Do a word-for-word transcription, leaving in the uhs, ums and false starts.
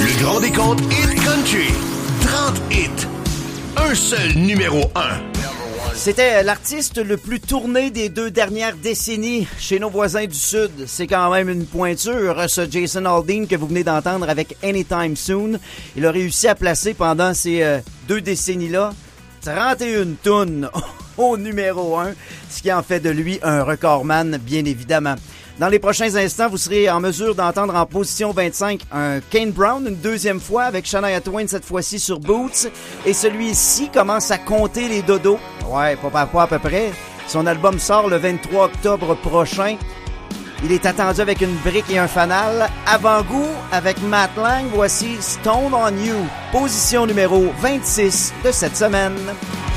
Le grand décompte Hit Country. trente hits. Un seul numéro un. C'était l'artiste le plus tourné des deux dernières décennies chez nos voisins du Sud. C'est quand même une pointure, ce Jason Aldean que vous venez d'entendre avec Anytime Soon. Il a réussi à placer pendant ces euh, deux décennies-là trente et une tonnes au numéro un, ce qui en fait de lui un recordman, bien évidemment. Dans les prochains instants, vous serez en mesure d'entendre en position vingt-cinq un Kane Brown une deuxième fois avec Shania Twain cette fois-ci sur Boots. Et celui-ci commence à compter les dodos. Ouais, pas par pas à peu près. Son album sort le vingt-trois octobre prochain. Il est attendu avec une brique et un fanal. Avant-goût, avec Matt Lang, voici Stone on You, position numéro vingt-six de cette semaine.